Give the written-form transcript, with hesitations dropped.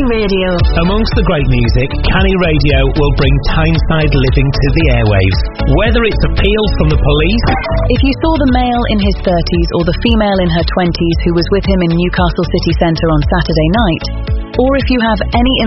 Canny Radio. Amongst the great music, Canny Radio will bring Tyneside living to the airwaves. Whether it's appeals from the police... If you saw the male in his 30s or the female in her 20s who was with him in Newcastle city centre on Saturday night, or if you have any